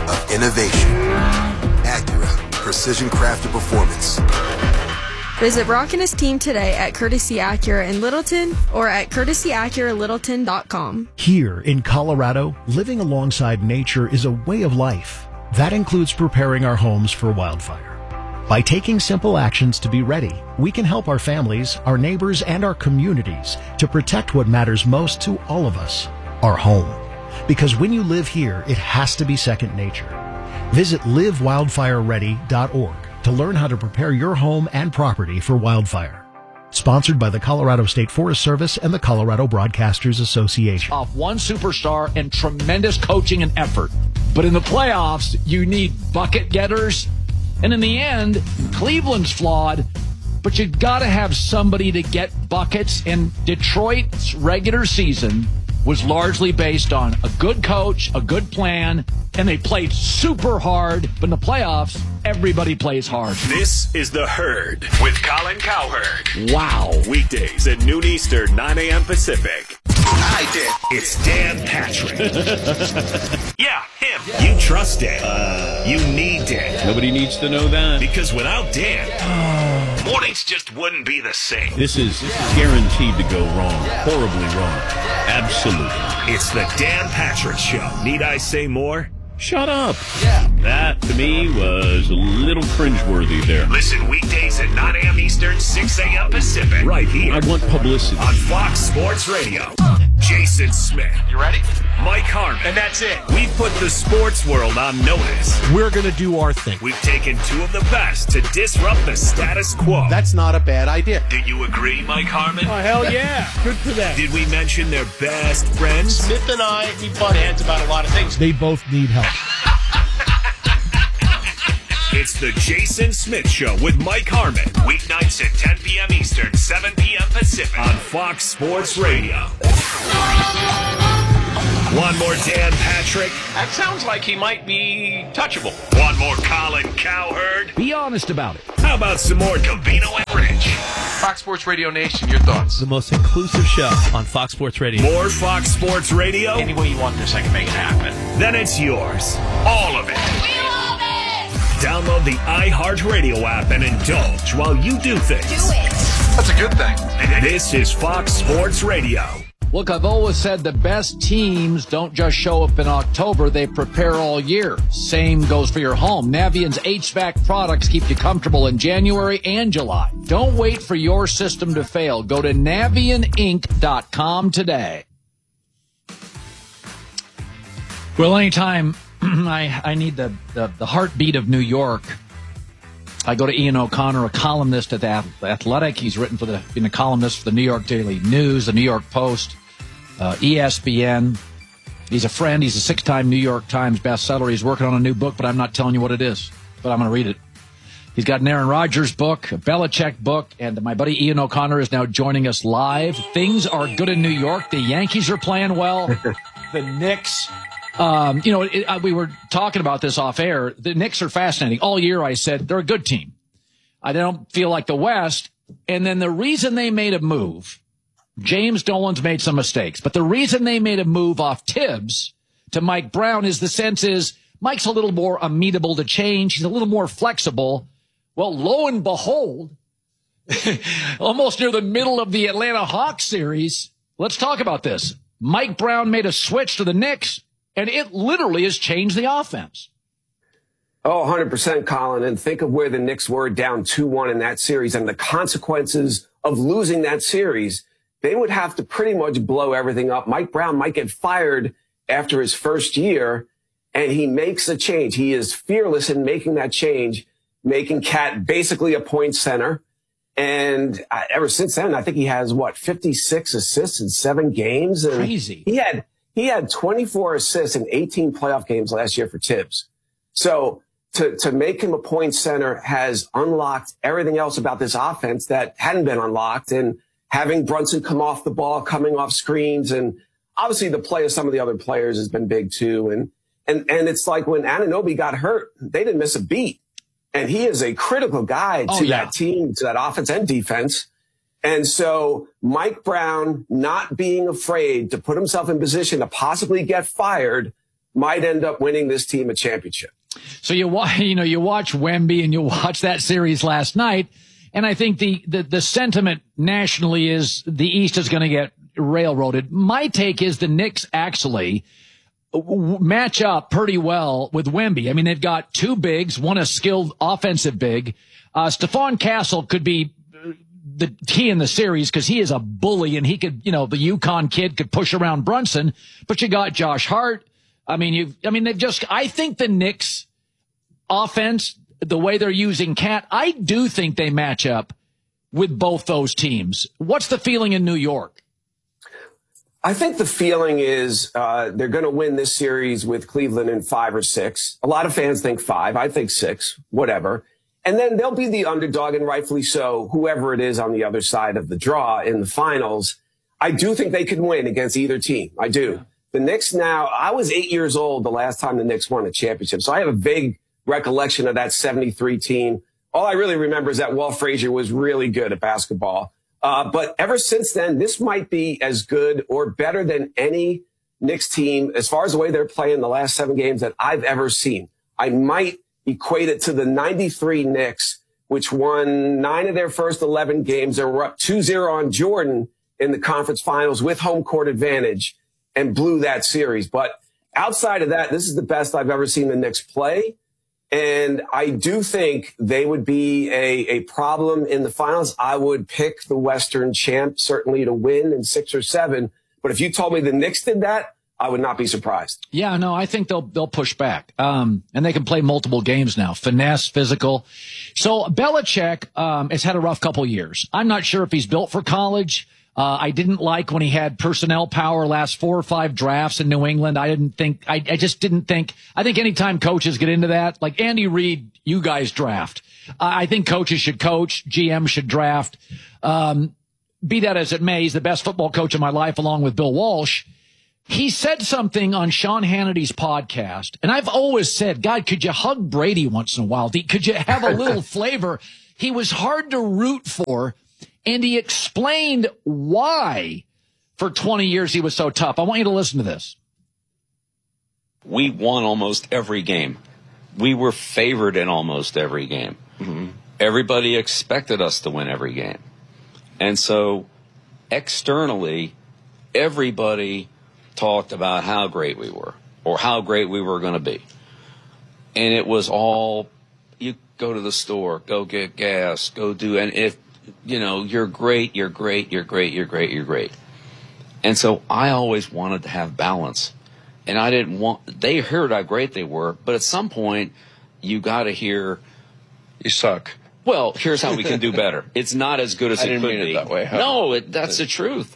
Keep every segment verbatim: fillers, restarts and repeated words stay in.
of innovation. Acura, precision crafted performance. Visit Brock and his team today at Courtesy Acura in Littleton or at courtesy acura littleton dot com. Here in Colorado, living alongside nature is a way of life. That includes preparing our homes for wildfire. By taking simple actions to be ready, we can help our families, our neighbors, and our communities to protect what matters most to all of us, our home. Because when you live here, it has to be second nature. Visit live wildfire ready dot org to learn how to prepare your home and property for wildfire. Sponsored by the Colorado State Forest Service and the Colorado Broadcasters Association. Off one superstar and tremendous coaching and effort. But in the playoffs, you need bucket getters. And in the end, Cleveland's flawed, but you got to have somebody to get buckets. And Detroit's regular season was largely based on a good coach, a good plan, and they played super hard. But in the playoffs, everybody plays hard. This is The Herd with Colin Cowherd. Wow. Weekdays at noon Eastern, nine a.m. Pacific. I did. It's Dan Patrick. Yeah, him. Yeah. You trust Dan. Uh, you need Dan. Nobody needs to know that. Because without Dan, yeah. mornings just wouldn't be the same. This is guaranteed to go wrong. Horribly wrong. Absolutely. It's the Dan Patrick Show. Need I say more? Shut up. Yeah. That, to me, was a little cringeworthy there. Listen weekdays at nine a.m. Eastern, six a.m. Pacific. Right here. I want publicity. On Fox Sports Radio. Jason Smith. You ready? Mike Harmon. And that's it. We've put the sports world on notice. We're going to do our thing. We've taken two of the best to disrupt the status quo. That's not a bad idea. Do you agree, Mike Harmon? Oh, hell yeah. Good for them. Did we mention their best friends? Smith and I, we butt heads about a lot of things. They both need help. It's the Jason Smith Show with Mike Harmon. Weeknights at ten p.m. Eastern, seven p.m. Pacific. On Fox Sports Radio. One more Dan Patrick. That sounds like he might be touchable. One more Colin Cowherd. Be honest about it. How about some more Covino and Rich? Fox Sports Radio Nation, your thoughts? The most inclusive show on Fox Sports Radio. More Fox Sports Radio? Any way you want this, I can make it happen. Then it's yours. All of it. We love it! Download the iHeartRadio app and indulge while you do things. Do it. That's a good thing. This is Fox Sports Radio. Look, I've always said the best teams don't just show up in October, they prepare all year. Same goes for your home. Navient's H V A C products keep you comfortable in January and July. Don't wait for your system to fail. Go to navient inc dot com today. Well, anytime I, I need the, the, the heartbeat of New York, I go to Ian O'Connor, a columnist at The Athletic. He's written for the, been a columnist for the New York Daily News, the New York Post, uh, E S P N. He's a friend. He's a six-time New York Times bestseller. He's working on a new book, but I'm not telling you what it is. But I'm going to read it. He's got an Aaron Rodgers book, a Belichick book, and my buddy Ian O'Connor is now joining us live. Things are good in New York. The Yankees are playing well. The Knicks... Um, you know, it, uh, we were talking about this off air. The Knicks are fascinating. All year I said they're a good team. I don't feel like the West. And then the reason they made a move, James Dolan's made some mistakes, but the reason they made a move off Tibbs to Mike Brown is the sense is Mike's a little more amenable to change. He's a little more flexible. Well, lo and behold, almost near the middle of the Atlanta Hawks series, let's talk about this. Mike Brown made a switch to the Knicks. And it literally has changed the offense. Oh, one hundred percent, Colin. And think of where the Knicks were down two one in that series and the consequences of losing that series. They would have to pretty much blow everything up. Mike Brown might get fired after his first year, and he makes a change. He is fearless in making that change, making Cat basically a point center. And uh, ever since then, I think he has, what, fifty-six assists in seven games? And crazy. He had... He had twenty-four assists in eighteen playoff games last year for Tibbs. So to, to make him a point center has unlocked everything else about this offense that hadn't been unlocked. And having Brunson come off the ball, coming off screens, and obviously the play of some of the other players has been big too. And, and, and it's like when Anunoby got hurt, they didn't miss a beat. And he is a critical guy to oh, yeah. that team, to that offense and defense. And so Mike Brown not being afraid to put himself in position to possibly get fired might end up winning this team a championship. So you watch, you know, you watch Wemby and you watch that series last night, and I think the the, the sentiment nationally is the East is going to get railroaded. My take is the Knicks actually match up pretty well with Wemby. I mean, they've got two bigs, one a skilled offensive big. Uh, Stephon Castle could be the key in the series because he is a bully and he could, you know, the UConn kid could push around Brunson, but you got Josh Hart. I mean, you, I mean, they've just, I think the Knicks offense, the way they're using Cat, I do think they match up with both those teams. What's the feeling in New York? I think the feeling is uh, they're going to win this series with Cleveland in five or six. A lot of fans think five. I think six, whatever. And then they'll be the underdog, and rightfully so, whoever it is on the other side of the draw in the finals. I do think they can win against either team. I do. The Knicks now, I was eight years old the last time the Knicks won a championship, so I have a vague recollection of that seventy-three team. All I really remember is that Walt Frazier was really good at basketball. Uh, but ever since then, this might be as good or better than any Knicks team as far as the way they're playing the last seven games that I've ever seen. I might equate it to the ninety-three Knicks, which won nine of their first eleven games. They were up two zero on Jordan in the conference finals with home court advantage and blew that series. But outside of that, this is the best I've ever seen the Knicks play. And I do think they would be a, a problem in the finals. I would pick the Western champ certainly to win in six or seven. But if you told me the Knicks did that, I would not be surprised. Yeah, no, I think they'll they'll push back. Um, and they can play multiple games now. Finesse, physical. So Belichick um, has had a rough couple years. I'm not sure if he's built for college. Uh, I didn't like when he had personnel power last four or five drafts in New England. I didn't think, I, I just didn't think, I think anytime coaches get into that, like Andy Reid, you guys draft. Uh, I think coaches should coach, G M should draft. Um, be that as it may, he's the best football coach of my life along with Bill Walsh. He said something on Sean Hannity's podcast, and I've always said, God, could you hug Brady once in a while? Could you have a little flavor? He was hard to root for. And he explained why for twenty years he was so tough. I want you to listen to this. We won almost every game. We were favored in almost every game. Mm-hmm. Everybody expected us to win every game. And so externally, everybody talked about how great we were or how great we were going to be. And it was all, you go to the store, go get gas, go do, and if, you know, you're great, you're great, you're great, you're great, you're great. And so I always wanted to have balance. And I didn't want, they heard how great they were, but at some point, you got to hear, you suck. Well, here's how we can do better. It's not as good as I it didn't could mean be. It that way. Huh? No, it, that's the truth.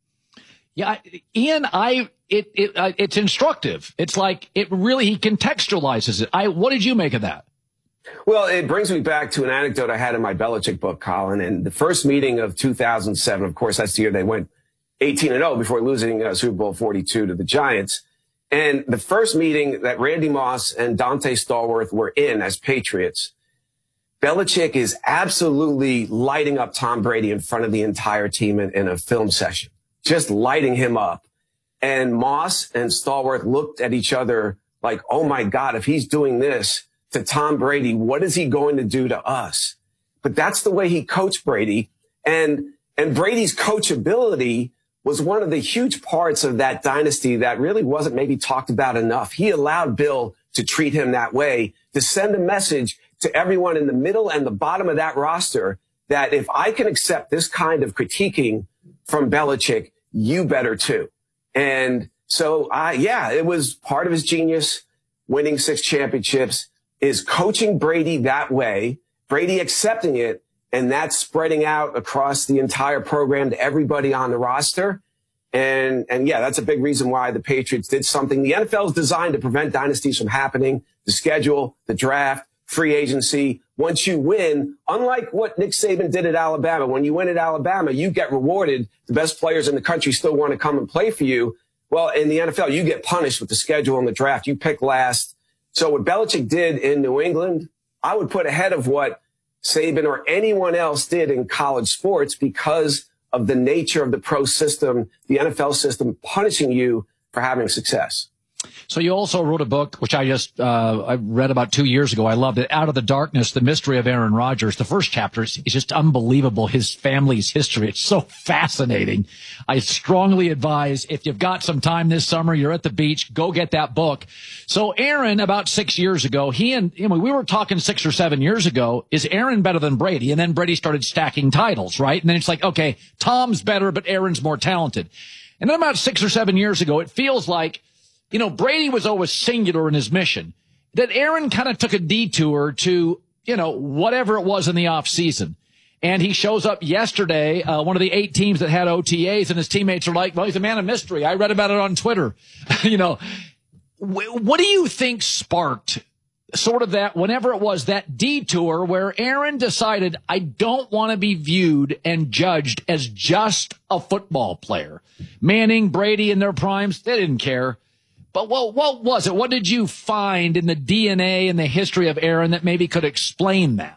Yeah, Ian, I it it uh, it's instructive. It's like it really he contextualizes it. I what did you make of that? Well, it brings me back to an anecdote I had in my Belichick book, Colin. And the first meeting of two thousand seven, of course, that's the year they went eighteen and oh before losing uh, Super Bowl forty-two to the Giants. And the first meeting that Randy Moss and Dante Stallworth were in as Patriots, Belichick is absolutely lighting up Tom Brady in front of the entire team in, in a film session, just lighting him up. And Moss and Stallworth looked at each other like, oh, my God, if he's doing this to Tom Brady, what is he going to do to us? But that's the way he coached Brady. And, and Brady's coachability was one of the huge parts of that dynasty that really wasn't maybe talked about enough. He allowed Bill to treat him that way, to send a message to everyone in the middle and the bottom of that roster that if I can accept this kind of critiquing from Belichick, you better too. And so, I, yeah, it was part of his genius, winning six championships, is coaching Brady that way, Brady accepting it, and that's spreading out across the entire program to everybody on the roster. And, and yeah, that's a big reason why the Patriots did something. The N F L is designed to prevent dynasties from happening. The schedule, the draft, free agency. Once you win, unlike what Nick Saban did at Alabama, when you win at Alabama, you get rewarded. The best players in the country still want to come and play for you. Well, in the N F L, you get punished with the schedule and the draft. You pick last. So what Belichick did in New England, I would put ahead of what Saban or anyone else did in college sports because of the nature of the pro system, the N F L system punishing you for having success. So you also wrote a book, which I just uh, I read about two years ago. I loved it. Out of the Darkness, The Mystery of Aaron Rodgers. The first chapter is, is just unbelievable. His family's history. It's so fascinating. I strongly advise, if you've got some time this summer, you're at the beach, go get that book. So Aaron, about six years ago, he and you know, we were talking six or seven years ago, is Aaron better than Brady? And then Brady started stacking titles, right? And then it's like, okay, Tom's better, but Aaron's more talented. And then about six or seven years ago, it feels like, you know, Brady was always singular in his mission, that Aaron kind of took a detour to, you know, whatever it was in the off season. And he shows up yesterday, uh, one of the eight teams that had O T As, and his teammates are like, well, he's a man of mystery. I read about it on Twitter. you know, wh- what do you think sparked sort of that, whenever it was that detour where Aaron decided, I don't want to be viewed and judged as just a football player? Manning, Brady in their primes, they didn't care. But what, what was it? What did you find in the D N A and the history of Aaron that maybe could explain that?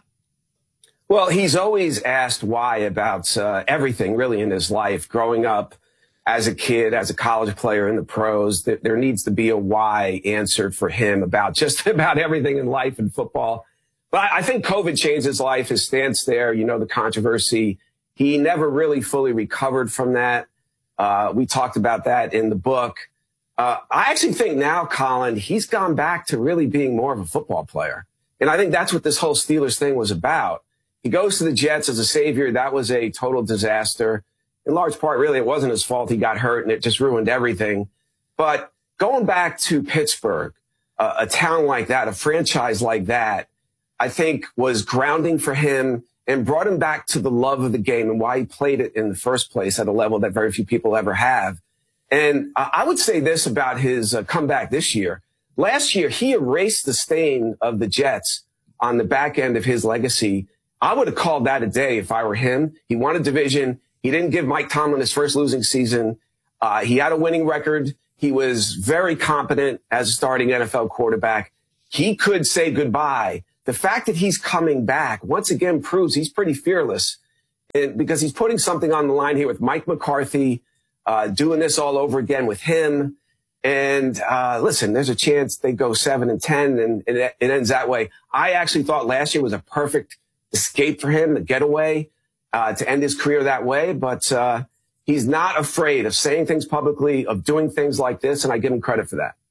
Well, he's always asked why about uh, everything really in his life. Growing up as a kid, as a college player in the pros, that there needs to be a why answered for him about just about everything in life and football. But I think COVID changed his life, his stance there, you know, the controversy. He never really fully recovered from that. Uh, we talked about that in the book. Uh, I actually think now, Colin, he's gone back to really being more of a football player. And I think that's what this whole Steelers thing was about. He goes to the Jets as a savior. That was a total disaster. In large part, really, it wasn't his fault. He got hurt and it just ruined everything. But going back to Pittsburgh, uh, a town like that, a franchise like that, I think was grounding for him and brought him back to the love of the game and why he played it in the first place at a level that very few people ever have. And I would say this about his uh, comeback this year. Last year, he erased the stain of the Jets on the back end of his legacy. I would have called that a day if I were him. He won a division. He didn't give Mike Tomlin his first losing season. Uh, he had a winning record. He was very competent as a starting N F L quarterback. He could say goodbye. The fact that he's coming back once again proves he's pretty fearless, and because he's putting something on the line here with Mike McCarthy, Uh, doing this all over again with him. And, uh, listen, there's a chance they go seven and ten and, and it, it ends that way. I actually thought last year was a perfect escape for him, the getaway, uh, to end his career that way. But, uh, he's not afraid of saying things publicly, of doing things like this. And I give him credit for that.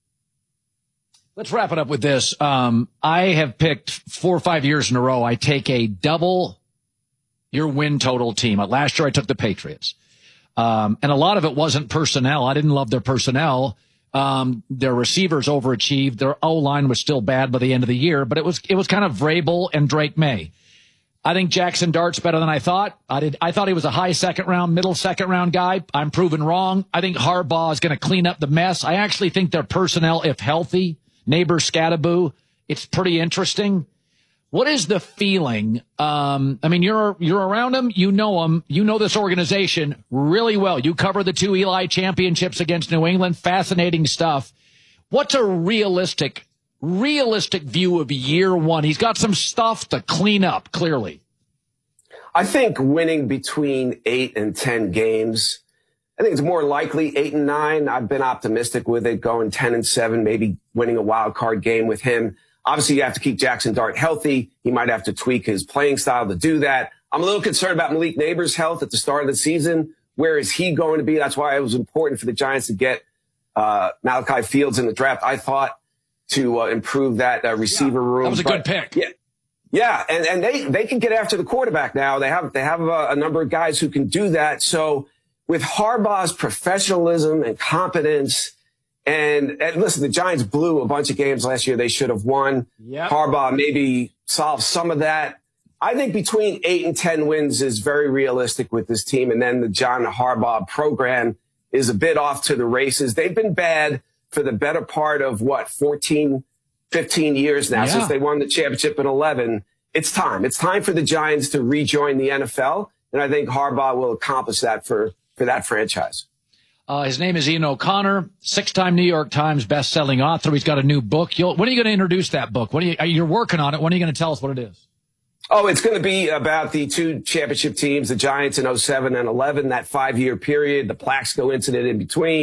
Let's wrap it up with this. Um, I have picked four or five years in a row. I take a double your win total team. Last year I took the Patriots. Um, and a lot of it wasn't personnel. I didn't love their personnel. Um, their receivers overachieved. Their O-line was still bad by the end of the year, but it was, it was kind of Vrabel and Drake May. I think Jackson Dart's better than I thought. I did. I thought he was a high second round, middle second round guy. I'm proven wrong. I think Harbaugh is going to clean up the mess. I actually think their personnel, if healthy, neighbor Scadaboo, it's pretty interesting. What is the feeling? Um, I mean, you're, you're around them. You know them. You know this organization really well. You cover the two Eli championships against New England. Fascinating stuff. What's a realistic, realistic view of year one? He's got some stuff to clean up, clearly. I think winning between eight and ten games, I think it's more likely eight and nine. I've been optimistic with it, going ten and seven, maybe winning a wild card game with him. Obviously, you have to keep Jackson Dart healthy. He might have to tweak his playing style to do that. I'm a little concerned about Malik Neighbors' health at the start of the season. Where is he going to be? That's why it was important for the Giants to get uh Malachi Fields in the draft, I thought, to uh, improve that uh, receiver yeah, room. That was a but, good pick. Yeah, yeah, and and they they can get after the quarterback now. They have they have a, a number of guys who can do that. So with Harbaugh's professionalism and competence. And, and listen, the Giants blew a bunch of games last year they should have won. Yep. Harbaugh maybe solved some of that. I think between eight and ten wins is very realistic with this team. And then the John Harbaugh program is a bit off to the races. They've been bad for the better part of, what, fourteen, fifteen years now, yeah. since they won the championship in eleven. It's time. It's time for the Giants to rejoin the N F L. And I think Harbaugh will accomplish that for, for that franchise. Uh, his name is Ian O'Connor, six-time New York Times best-selling author. He's got a new book. You'll, when are you going to introduce that book? When are you, you're working on it. When are you going to tell us what it is? Oh, it's going to be about the two championship teams, the Giants in oh seven and eleven, that five-year period, the Plaxico incident in between,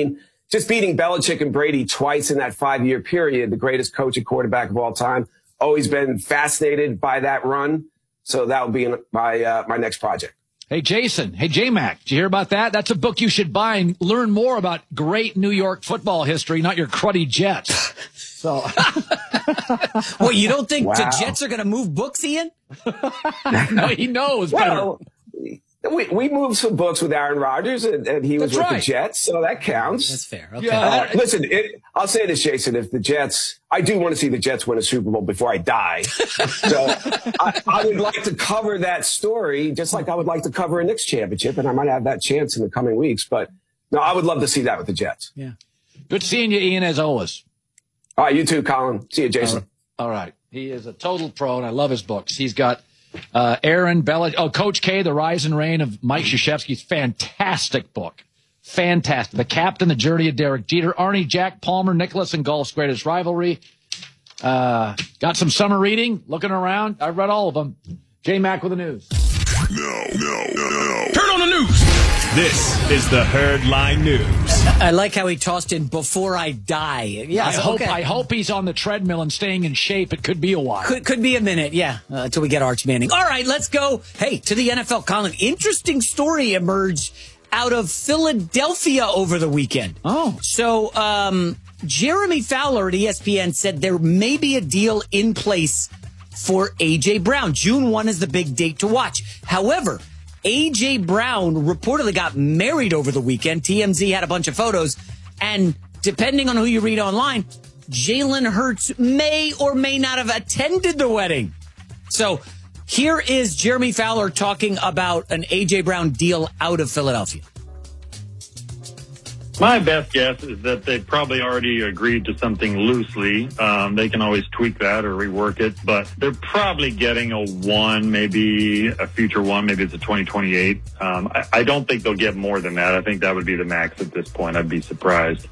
just beating Belichick and Brady twice in that five-year period, the greatest coach and quarterback of all time. Always been fascinated by that run. So that will be in my uh, my next project. Hey, Jason. Hey, J-Mac. Did you hear about that? That's a book you should buy and learn more about great New York football history, not your cruddy Jets. So, well, you don't think wow. the Jets are going to move books, Ian? No, he knows well, better. We, we moved some books with Aaron Rodgers, and, and he was That's with right. the Jets, so that counts. That's fair. Okay. Yeah, Uh, listen, it, I'll say this, Jason. If the Jets, I do want to see the Jets win a Super Bowl before I die. So I, I would like to cover that story, just like I would like to cover a Knicks championship, and I might have that chance in the coming weeks. But no, I would love to see that with the Jets. Yeah. Good seeing you, Ian, as always. All right, you too, Colin. See you, Jason. All right. All right. He is a total pro, and I love his books. He's got uh, Aaron Belichick. Oh, Coach K, The Rise and Reign of Mike Krzyzewski's fantastic book. Fantastic. The Captain, The Journey of Derek Jeter. Arnie, Jack Palmer, Nicholas and Golf's Greatest Rivalry. Uh, got some summer reading, looking around. I've read all of them. J-Mac with the news. No, no, no, no. Turn on the news. This is the Herd Line News. I like how he tossed in before I die. Yeah, I hope okay. I hope he's on the treadmill and staying in shape. It could be a while. Could could be a minute, yeah, uh, until we get Arch Manning. All right, let's go. Hey, to the N F L, Colin. Interesting story emerged out of Philadelphia over the weekend. Oh. So um, Jeremy Fowler at E S P N said there may be a deal in place for A J. Brown. June first is the big date to watch. However, A J. Brown reportedly got married over the weekend. T M Z had a bunch of photos. And depending on who you read online, Jalen Hurts may or may not have attended the wedding. So here is Jeremy Fowler talking about an A J. Brown deal out of Philadelphia. My best guess is that they probably already agreed to something loosely. Um, they can always tweak that or rework it, but they're probably getting a one, maybe a future one, maybe it's a twenty twenty-eight. Um, I, I don't think they'll get more than that. I think that would be the max at this point. I'd be surprised.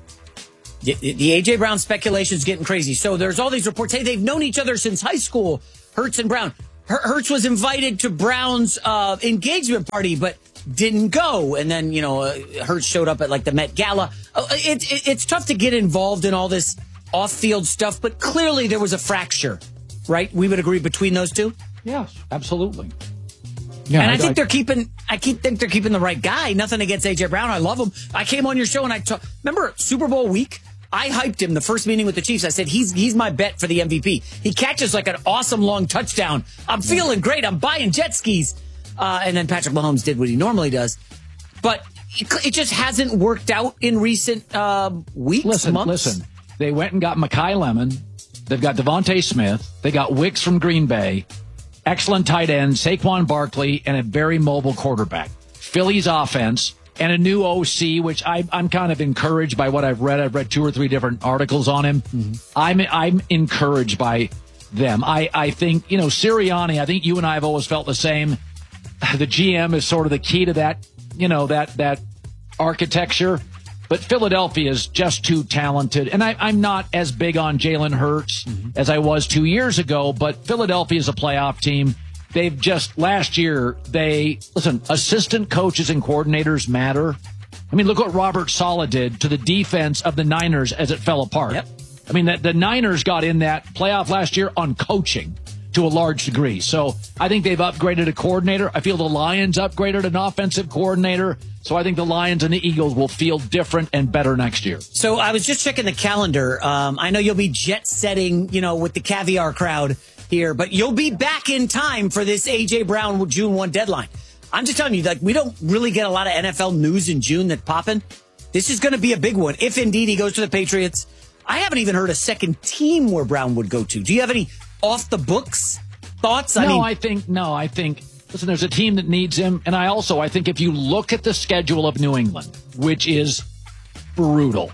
The, the A J. Brown speculation is getting crazy. So there's all these reports. Hey, they've known each other since high school, Hurts and Brown. Hurts was invited to Brown's uh, engagement party, but didn't go. And then, you know, uh, Hurts showed up at like the Met Gala. Uh, it, it, it's tough to get involved in all this off-field stuff, but clearly there was a fracture, right? We would agree between those two? Yes, absolutely. Yeah, and I, I think I, they're keeping, I keep think they're keeping the right guy. Nothing against A J. Brown. I love him. I came on your show and I talked, remember Super Bowl week? I hyped him the first meeting with the Chiefs. I said, he's he's my bet for the M V P. He catches like an awesome long touchdown. I'm feeling great. I'm buying jet skis. Uh, and then Patrick Mahomes did what he normally does. But it, it just hasn't worked out in recent uh, weeks, listen, months. Listen, they went and got Mekhi Lemon. They've got Devontae Smith. They got Wicks from Green Bay. Excellent tight end, Saquon Barkley, and a very mobile quarterback. Philly's offense. And a new O C, which I, I'm kind of encouraged by what I've read. I've read two or three different articles on him. Mm-hmm. I'm I'm encouraged by them. I, I think, you know, Sirianni, I think you and I have always felt the same. The G M is sort of the key to that, you know, that that architecture. But Philadelphia is just too talented. And I, I'm not as big on Jalen Hurts mm-hmm. as I was two years ago, but Philadelphia is a playoff team. They've just, last year, they, listen, assistant coaches and coordinators matter. I mean, look what Robert Saleh did to the defense of the Niners as it fell apart. Yep. I mean, the, the Niners got in that playoff last year on coaching to a large degree. So I think they've upgraded a coordinator. I feel the Lions upgraded an offensive coordinator. So I think the Lions and the Eagles will feel different and better next year. So I was just checking the calendar. Um, I know you'll be jet setting, you know, with the caviar crowd here, but you'll be back in time for this A J. Brown June first deadline. I'm just telling you, like, we don't really get a lot of N F L news in June that's popping. This is going to be a big one. If indeed he goes to the Patriots, I haven't even heard a second team where Brown would go to. Do you have any off the books thoughts? No, I mean, I think, no, I think, listen, there's a team that needs him. And I also, I think if you look at the schedule of New England, which is brutal,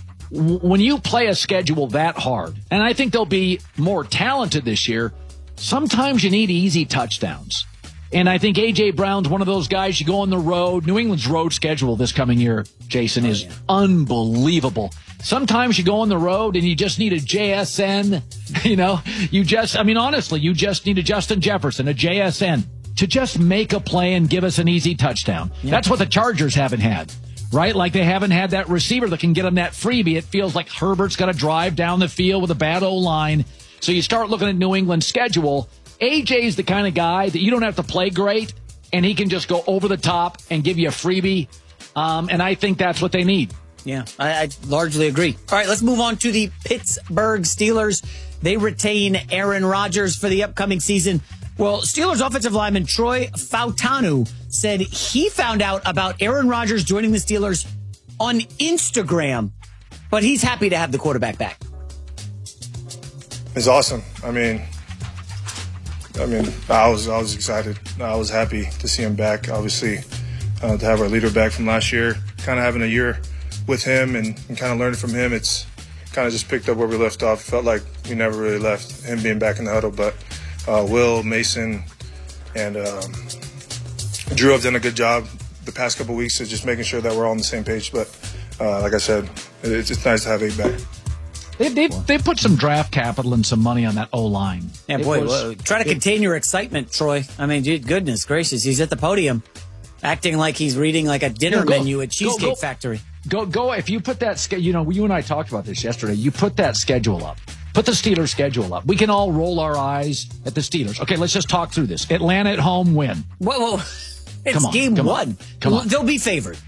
when you play a schedule that hard, and I think they'll be more talented this year, sometimes you need easy touchdowns. And I think A J. Brown's one of those guys. You go on the road. New England's road schedule this coming year, Jason, is oh, yeah. unbelievable. Sometimes you go on the road and you just need a J S N. You know, you just, I mean, honestly, you just need a Justin Jefferson, a J S N, to just make a play and give us an easy touchdown. Yeah. That's what the Chargers haven't had. right? Like they haven't had that receiver that can get them that freebie. It feels like Herbert's got to drive down the field with a bad O-line. So you start looking at New England's schedule. A J's the kind of guy that you don't have to play great, and he can just go over the top and give you a freebie. Um, and I think that's what they need. Yeah, I, I largely agree. All right, let's move on to the Pittsburgh Steelers. They retain Aaron Rodgers for the upcoming season. Well, Steelers offensive lineman Troy Fautanu said he found out about Aaron Rodgers joining the Steelers on Instagram, but he's happy to have the quarterback back. It's awesome. I mean, I mean, I was I was excited. I was happy to see him back. Obviously, uh, to have our leader back from last year, kind of having a year with him and, and kind of learning from him, it's kind of just picked up where we left off. Felt like we never really left, him being back in the huddle. But uh, Will, Mason, and um, Drew have done a good job the past couple of weeks of just making sure that we're all on the same page. But uh, like I said, it's just nice to have eight back. They they they put some draft capital and some money on that O-line. Yeah, boy, was, well, try to contain it, your excitement, Troy. I mean, dude, goodness gracious, he's at the podium acting like he's reading like a dinner go, menu at Cheesecake go, go, Factory. Go, go, if you put that, you know, you and I talked about this yesterday. You put that schedule up. Put the Steelers schedule up. We can all roll our eyes at the Steelers. Okay, let's just talk through this. Atlanta at home, win. Whoa, whoa. It's come on, game come one. On, come on. They'll be favored.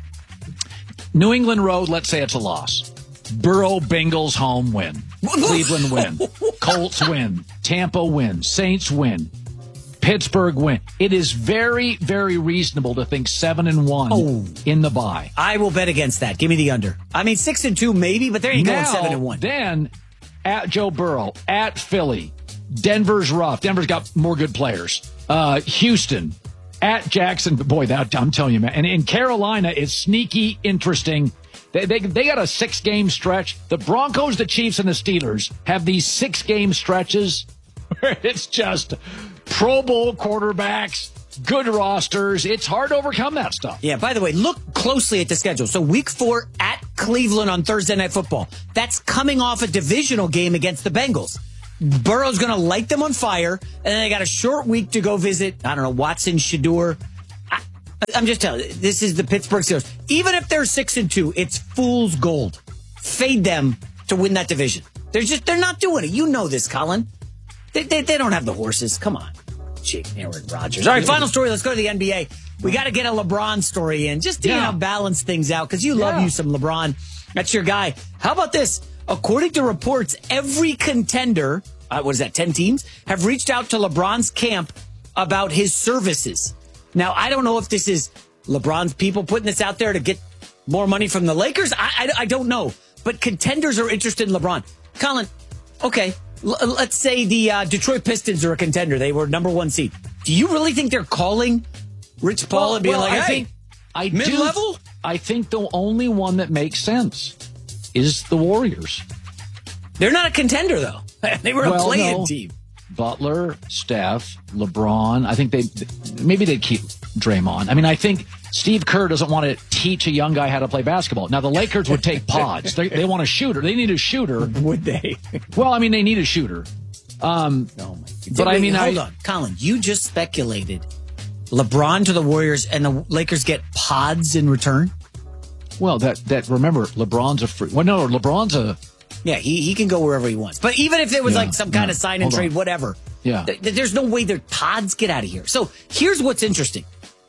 New England road, let's say it's a loss. Burrow, Bengals home, win. Cleveland win. Colts win. Tampa win. Saints win. Pittsburgh win. It is very, very reasonable to think seven and one oh, in the bye. I will bet against that. Give me the under. I mean, six and two maybe, but there you now, go, seven and one. Then at Joe Burrow, at Philly, Denver's rough. Denver's got more good players. Uh, Houston, at Jackson. Boy, that I'm telling you, man. And in Carolina, it's sneaky interesting. They, they they got a six-game stretch. The Broncos, the Chiefs, and the Steelers have these six-game stretches where it's just Pro Bowl quarterbacks, good rosters. It's hard to overcome that stuff. Yeah, by the way, look closely at the schedule. So week four at Cleveland on Thursday Night Football. That's coming off a divisional game against the Bengals. Burrow's going to light them on fire, and then they got a short week to go visit, I don't know, Watson, Shedeur. I, I'm just telling you, this is the Pittsburgh Steelers. Even if they're six and two, it's fool's gold. Fade them to win that division. They're just, they're not doing it. You know this, Colin. They, they, they don't have the horses. Come on. Jake, Aaron Rodgers. All right, final story. Let's go to the N B A. We got to get a LeBron story in just to, yeah. you know, balance things out because you love yeah. you some LeBron. That's your guy. How about this? According to reports, every contender, uh, what is that, ten teams, have reached out to LeBron's camp about his services. Now, I don't know if this is LeBron's people putting this out there to get more money from the Lakers. I, I, I don't know. But contenders are interested in LeBron. Colin, okay, l- let's say the uh, Detroit Pistons are a contender. They were number one seed. Do you really think they're calling Rich Paul well, and being well, like, I hey, think, I mid-level? Do, I think the only one that makes sense is the Warriors. They're not a contender, though. They were well, a play-in no. team. Butler, Steph, LeBron. I think they maybe they'd keep Draymond. I mean, I think Steve Kerr doesn't want to teach a young guy how to play basketball. Now, the Lakers would take pods. They, they want a shooter. They need a shooter. Would they? Well, I mean, they need a shooter. Um, oh my but Wait, I mean, hold I, on, Colin. You just speculated LeBron to the Warriors, and the Lakers get pods in return. Well, that that remember, LeBron's a free. Well, no, LeBron's a. Yeah, he, he can go wherever he wants. But even if it was yeah, like some kind yeah. of sign and trade, whatever. Yeah. Th- there's no way their pods get out of here. So here's what's interesting.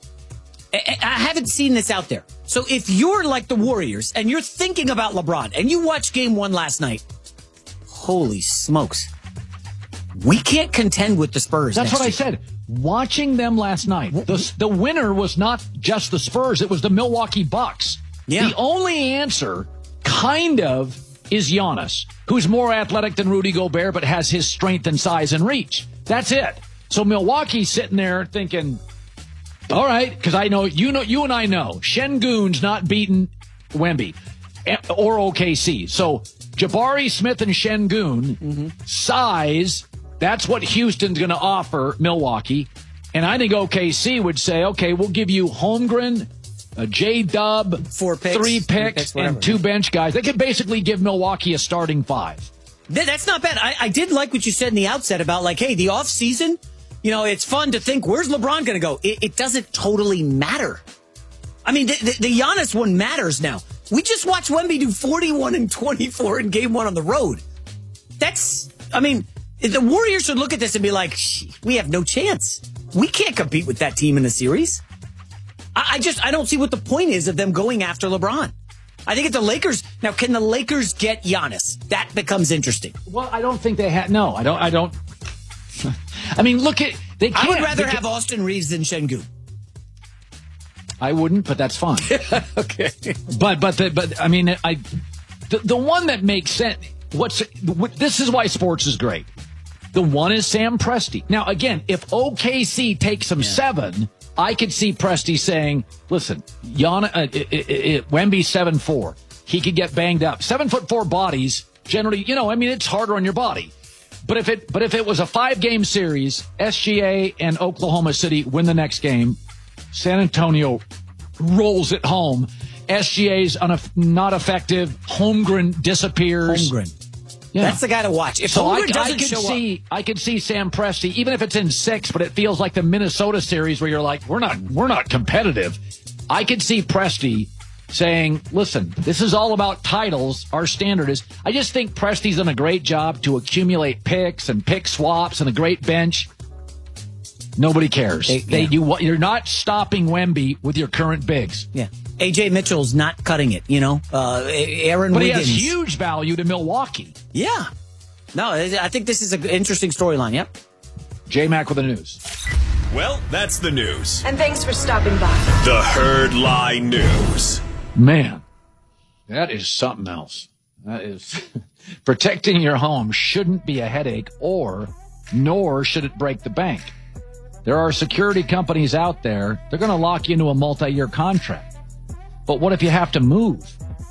I-, I haven't seen this out there. So if you're like the Warriors and you're thinking about LeBron and you watched game one last night, holy smokes. We can't contend with the Spurs. That's what year. I said. Watching them last night, the, the winner was not just the Spurs. It was the Milwaukee Bucks. Yeah. The only answer, kind of, is Giannis, who's more athletic than Rudy Gobert, but has his strength and size and reach. That's it. So Milwaukee's sitting there thinking, all right, because I know you know you and I know Şengün's not beating Wemby or O K C. So Jabari Smith and Şengün, mm-hmm. size, that's what Houston's going to offer Milwaukee. And I think O K C would say, okay, we'll give you Holmgren, a J-Dub, Four picks, three picks, three picks and two bench guys. They could basically give Milwaukee a starting five. Th- that's not bad. I-, I did like what you said in the outset about, like, hey, the offseason, you know, it's fun to think, where's LeBron going to go? It-, it doesn't totally matter. I mean, the, the, the Giannis one matters now. We just watched Wemby do forty-one and twenty-four in game one on the road. That's, I mean, the Warriors should look at this and be like, we have no chance. We can't compete with that team in the series. I, I just, I don't see what the point is of them going after LeBron. I think it's the Lakers. Now, can the Lakers get Giannis? That becomes interesting. Well, I don't think they have. No, I don't. I don't. I mean, look at, they can't. I would rather they have Austin Reeves than Şengün. I wouldn't, but that's fine. Okay. But, but, the, but, I mean, I, the, the one that makes sense, what's, what, this is why sports is great. The one is Sam Presti. Now, again, if O K C takes him yeah. seven, I could see Presti saying, listen, Yana, uh, it, it, it, Wemby's seven four. He could get banged up. Seven foot four bodies, generally, you know, I mean, it's harder on your body. But if it, but if it was a five game series, S G A and Oklahoma City win the next game, San Antonio rolls it home. S G A's uneff- not effective. Holmgren disappears. Holmgren. Yeah. That's the guy to watch. If so Holmgren I, doesn't I could show see, up. I could see Sam Presti, even if it's in six, but it feels like the Minnesota series where you're like, we're not, we're not competitive. I could see Presti saying, listen, this is all about titles. Our standard is, I just think Presti's done a great job to accumulate picks and pick swaps and a great bench. Nobody cares. They, they, yeah. you, you're not stopping Wemby with your current bigs. Yeah. A J Mitchell's not cutting it, you know. Uh, Aaron but Wiggins. But he has huge value to Milwaukee. Yeah. No, I think this is an interesting storyline. Yep. J-Mac with the news. Well, that's the news. And thanks for stopping by. The Herd Lie News. Man, that is something else. That is protecting your home shouldn't be a headache, or nor should it break the bank. There are security companies out there, they're going to lock you into a multi-year contract. But what if you have to move?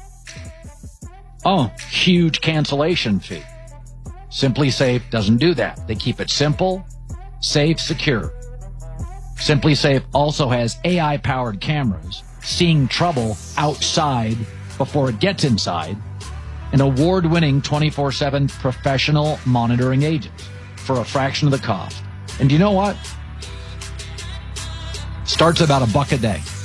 Oh, huge cancellation fee. Simply Safe doesn't do that. They keep it simple, safe, secure. Simply Safe also has A I-powered cameras, seeing trouble outside before it gets inside, and award-winning twenty-four seven professional monitoring agents for a fraction of the cost. And do you know what? Starts about a buck a day.